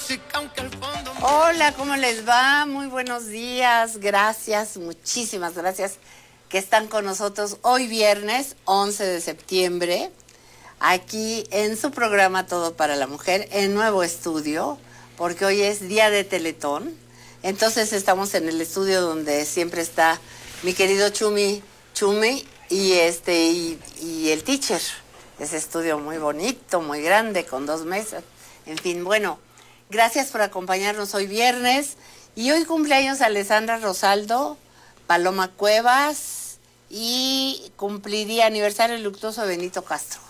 Hola, ¿cómo les va? Muy buenos días, gracias, muchísimas gracias que están con nosotros hoy viernes 11 de septiembre, aquí en su programa Todo para la Mujer, en nuevo estudio, porque hoy es día de Teletón. Entonces estamos en el estudio donde siempre está mi querido Chumi y el teacher. Ese estudio muy bonito, muy grande, con 2 mesas. En fin, bueno, gracias por acompañarnos hoy viernes. Y hoy cumpleaños Alessandra Rosaldo, Paloma Cuevas y cumpliría aniversario luctuoso de Benito Castro.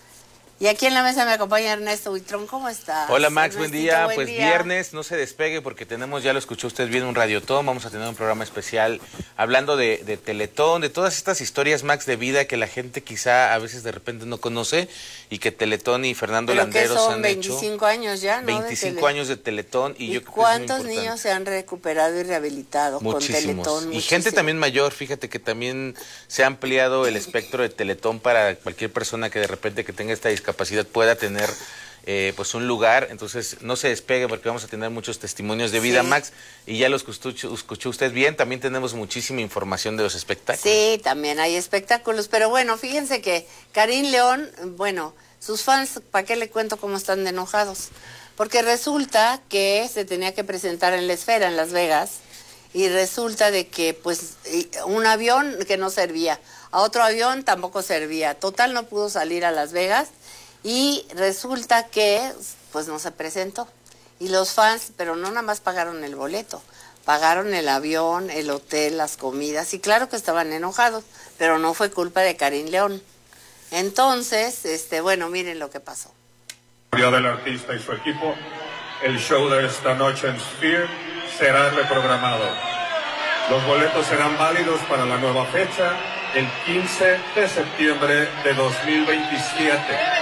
Y aquí en la mesa me acompaña Ernesto Buitrón. ¿Cómo estás? Hola Max, Ernestito, buen día. buen Pues día. viernes, no se despegue porque tenemos, ya lo escuchó usted bien, un Radiotón. Vamos a tener un programa especial hablando de Teletón, de todas estas historias, Max, de vida que la gente quizá a veces de repente no conoce y que Teletón y Fernando Landeros son han 25 años ya, ¿no? 25 años de Teletón. ¿Y yo creo cuántos que es muy niños se han recuperado y rehabilitado Muchísimos. con Teletón? Y gente también mayor, fíjate que también se ha ampliado el espectro de Teletón para cualquier persona que de repente que tenga esta discapacidad pueda tener pues un lugar. Entonces no se despegue porque vamos a tener muchos testimonios de vida, sí. Max, y ya lo escuchó usted bien. También tenemos muchísima información de los espectáculos. Sí, también hay espectáculos, pero bueno, fíjense que Karim León, bueno, sus fans, ¿para qué le cuento cómo están de enojados? Porque resulta que se tenía que presentar en la Esfera, en Las Vegas, y resulta de que pues un avión que no servía, a otro avión tampoco servía, total no pudo salir a Las Vegas, y resulta que pues no se presentó. Y los fans, pero no nada más pagaron el boleto, pagaron el avión, el hotel, las comidas, y claro que estaban enojados, pero no fue culpa de Karim León. Entonces, bueno, miren lo que pasó. Del artista y su equipo, el show de esta noche en Sphere será reprogramado. Los boletos serán válidos para la nueva fecha, el 15 de septiembre de 2027.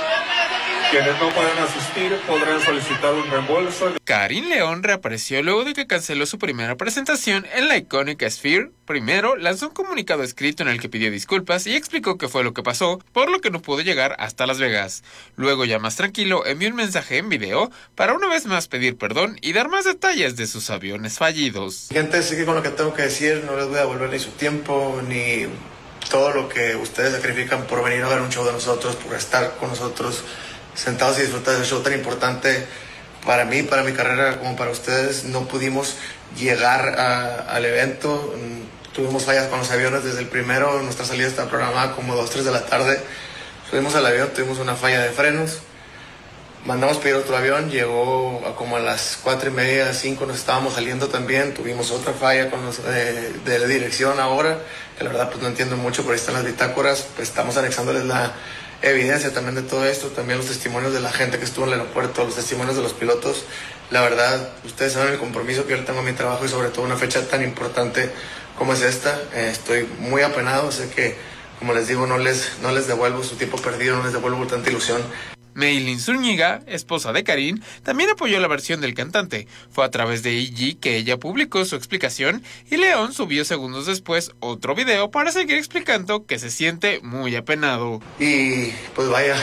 Quienes no puedan asistir podrán solicitar un reembolso. Karim León reapareció luego de que canceló su primera presentación en la icónica Sphere. Primero, lanzó un comunicado escrito en el que pidió disculpas y explicó qué fue lo que pasó, por lo que no pudo llegar hasta Las Vegas. Luego, ya más tranquilo, envió un mensaje en video para una vez más pedir perdón y dar más detalles de sus aviones fallidos. Gente, sé que con lo que tengo que decir no les voy a devolver ni su tiempo, ni todo lo que ustedes sacrifican por venir a ver un show de nosotros, por estar con nosotros sentados y disfrutar de ese show tan importante para mí, para mi carrera, como para ustedes. No pudimos llegar al evento, tuvimos fallas con los aviones desde el primero, nuestra salida estaba programada como 2, 3 de la tarde, subimos al avión, tuvimos una falla de frenos, mandamos pedir otro avión, llegó como a las 4:30, 5, nos estábamos saliendo también, tuvimos otra falla con los de la dirección ahora, que la verdad pues no entiendo mucho, por ahí están las bitácoras, pues estamos anexándoles la evidencia también de todo esto, también los testimonios de la gente que estuvo en el aeropuerto, los testimonios de los pilotos. La verdad, ustedes saben el compromiso que yo le tengo a mi trabajo y sobre todo una fecha tan importante como es esta. Estoy muy apenado, sé que, como les digo, no les devuelvo su tiempo perdido, no les devuelvo tanta ilusión. Maylin Zúñiga, esposa de Karim, también apoyó la versión del cantante. Fue a través de IG que ella publicó su explicación y León subió segundos después otro video para seguir explicando que se siente muy apenado. Y pues vaya,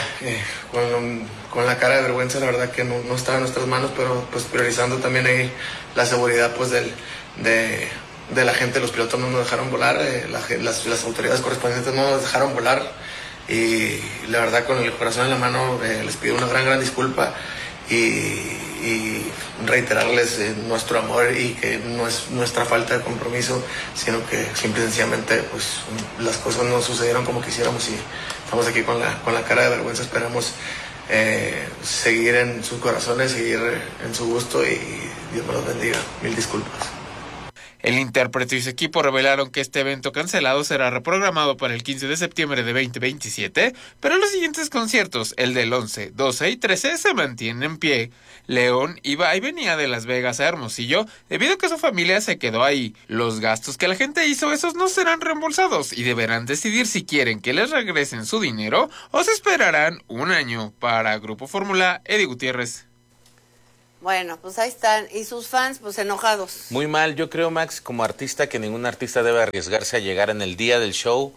con la cara de vergüenza, la verdad que no estaba en nuestras manos, pero pues priorizando también ahí la seguridad pues de la gente. Los pilotos no nos dejaron volar, las autoridades correspondientes no nos dejaron volar. Y la verdad, con el corazón en la mano, les pido una gran disculpa y reiterarles nuestro amor y que no es nuestra falta de compromiso, sino que simple y sencillamente pues, las cosas no sucedieron como quisiéramos y estamos aquí con la cara de vergüenza. Esperamos seguir en sus corazones, seguir en su gusto y Dios me los bendiga. Mil disculpas. El intérprete y su equipo revelaron que este evento cancelado será reprogramado para el 15 de septiembre de 2027, pero los siguientes conciertos, el del 11, 12 y 13, se mantienen en pie. León iba y venía de Las Vegas a Hermosillo debido a que su familia se quedó ahí. Los gastos que la gente hizo, esos no serán reembolsados y deberán decidir si quieren que les regresen su dinero o se esperarán un año. Para Grupo Fórmula, Eddie Gutiérrez. Bueno, pues ahí están. Y sus fans, pues enojados. Muy mal. Yo creo, Max, como artista, que ningún artista debe arriesgarse a llegar en el día del show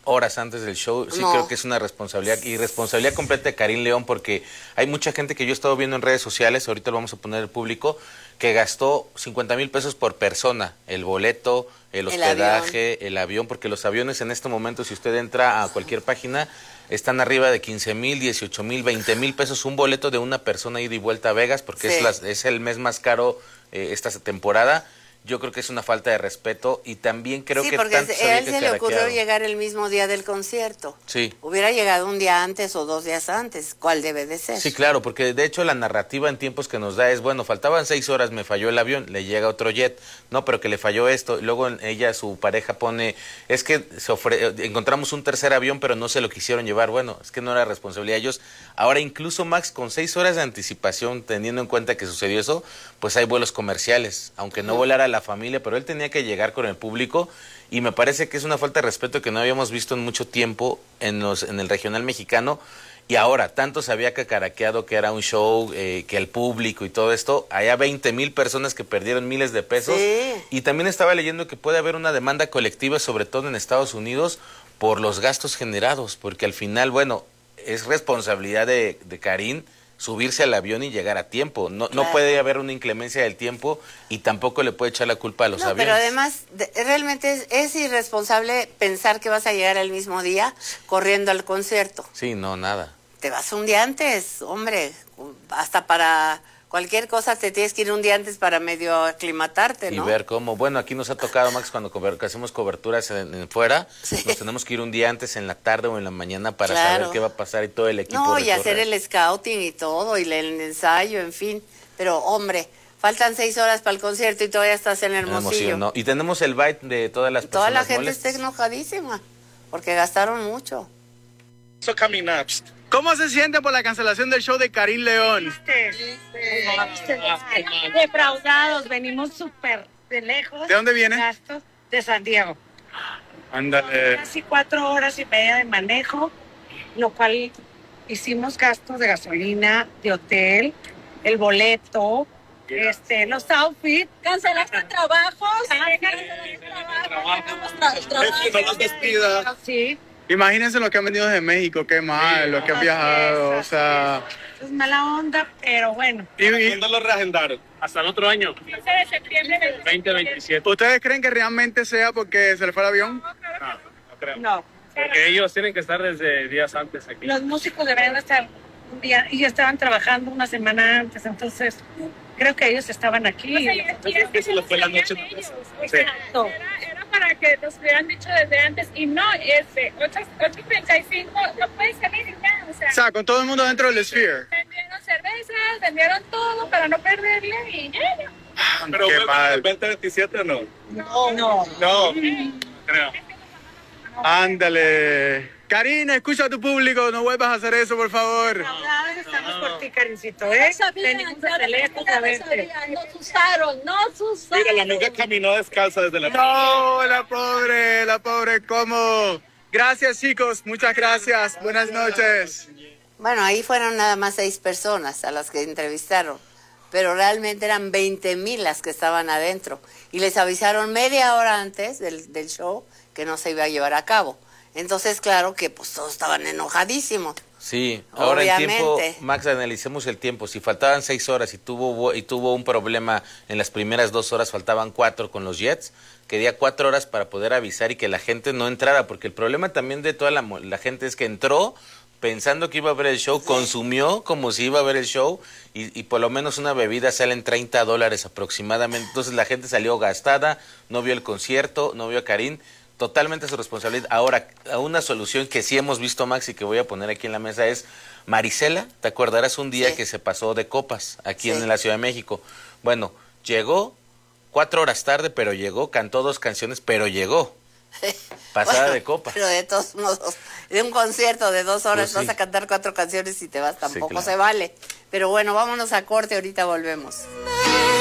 horas antes del show, sí creo que es una responsabilidad y responsabilidad completa de Karin León, porque hay mucha gente que yo he estado viendo en redes sociales, ahorita lo vamos a poner al público, que gastó 50,000 pesos por persona, el boleto, el hospedaje, el avión, porque los aviones en este momento, si usted entra a cualquier página, están arriba de 15,000, 18,000, 20,000 pesos un boleto de una persona ida y vuelta a Vegas, porque es el mes más caro esta temporada. Yo creo que es una falta de respeto y también creo que porque tanto a él se le ocurrió llegar el mismo día del concierto. Sí. Hubiera llegado un día antes o 2 días antes, ¿cuál debe de ser? Sí, claro, porque de hecho la narrativa en tiempos que nos da es, bueno, faltaban 6 horas, me falló el avión, le llega otro jet, no, pero que le falló esto, y luego ella, su pareja pone, es que encontramos un tercer avión, pero no se lo quisieron llevar, bueno, es que no era responsabilidad de ellos. Ahora incluso Max, con 6 horas de anticipación, teniendo en cuenta que sucedió eso, pues hay vuelos comerciales, aunque no volara la familia, pero él tenía que llegar con el público y me parece que es una falta de respeto que no habíamos visto en mucho tiempo en el regional mexicano. Y ahora, tanto se había cacaraqueado que era un show, que el público y todo esto, había 20,000 personas que perdieron miles de pesos. Sí. Y también estaba leyendo que puede haber una demanda colectiva, sobre todo en Estados Unidos, por los gastos generados, porque al final, bueno, es responsabilidad de Karin subirse al avión y llegar a tiempo. No puede haber una inclemencia del tiempo y tampoco le puede echar la culpa a los aviones. Pero además, realmente es irresponsable pensar que vas a llegar el mismo día corriendo al concierto. Sí, no, nada. Te vas un día antes, hombre, hasta para cualquier cosa te tienes que ir un día antes para medio aclimatarte, ¿no? Y ver cómo, bueno, aquí nos ha tocado, Max, cuando hacemos coberturas en fuera, nos tenemos que ir un día antes en la tarde o en la mañana para saber qué va a pasar y todo el equipo. No, y hacer el scouting y todo, y el ensayo, en fin. Pero, hombre, faltan 6 horas para el concierto y todavía estás en Hermosillo. No. Y tenemos el bite de todas las personas. Toda la gente molestas. está enojadísima, porque gastaron mucho. ¿Cómo se siente por la cancelación del show de Karin León? Defraudados, venimos súper de lejos. ¿De dónde viene? Gastos de San Diego. Ándale. Casi 4 horas y media de manejo, lo cual hicimos gastos de gasolina, de hotel, el boleto, los outfits. Cancelaste trabajos. No los despida. Sí. Imagínense lo que han venido desde México, qué mal, lo que han viajado, o sea... Es mala onda, pero bueno. ¿Cuándo lo reagendaron? Hasta el otro año, 15 de septiembre del 2027. ¿Ustedes creen que realmente sea porque se le fue el avión? No creo. No. Porque ellos tienen que estar desde días antes aquí. Los músicos deberían estar un día, y estaban trabajando una semana antes, entonces creo que ellos estaban aquí. Creo que se les fue la noche. Exacto. Era para que nos hubieran dicho desde antes y no, 8:35 no puedes salir ya, O sea, con todo el mundo dentro del Sphere. vendieron cervezas, vendieron todo para no perderle y ya. Pero Qué mal. ¿el 2027 o no? No. No, creo. Ándale. Karina, escucha a tu público, no vuelvas a hacer eso, por favor. Estamos por ti, Karincito, ¿eh? Venimos de lejos a verte. Nos usaron. Mira, la amiga caminó descalza desde la... No, la pobre, ¿cómo? Gracias, chicos, muchas gracias. Buenas noches. Bueno, ahí fueron nada más 6 personas a las que entrevistaron, pero realmente eran 20,000 las que estaban adentro y les avisaron media hora antes del show que no se iba a llevar a cabo. Entonces, claro que pues todos estaban enojadísimos. Sí, ahora el tiempo, Obviamente. Max, analicemos el tiempo. Si faltaban 6 horas y tuvo un problema en las primeras 2 horas, faltaban 4 con los Jets, quería 4 horas para poder avisar y que la gente no entrara, porque el problema también de toda la gente es que entró pensando que iba a ver el show, consumió como si iba a ver el show y por lo menos una bebida sale en $30 aproximadamente. Entonces la gente salió gastada, no vio el concierto, no vio a Karin. Totalmente su responsabilidad. Ahora, una solución que sí hemos visto, Max, y que voy a poner aquí en la mesa es Marisela. ¿Te acordarás un día que se pasó de copas aquí en la Ciudad de México? Bueno, llegó 4 horas tarde, pero llegó, cantó 2 canciones, pero llegó. Pasada de copas. Pero de todos modos, de un concierto de 2 horas Pues sí. vas a cantar 4 canciones y te vas, tampoco claro. se vale. Pero bueno, vámonos a corte, ahorita volvemos.